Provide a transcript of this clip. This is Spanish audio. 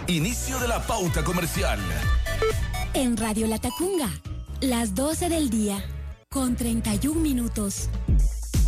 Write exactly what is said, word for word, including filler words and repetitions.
Inicio de la pauta comercial. En Radio La Tacunga, las doce del día, con treinta y un minutos.